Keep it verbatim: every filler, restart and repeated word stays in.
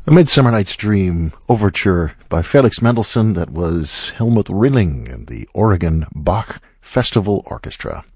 A Midsummer Night's Dream overture by Felix Mendelssohn. That was Helmut Rilling and the Oregon Bach Festival Orchestra.